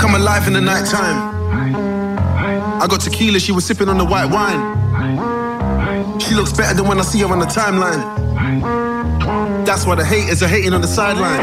come alive in the night time. I got tequila, she was sipping on the white wine. She looks better than when I see her on the timeline. That's why the haters are hating on the sideline.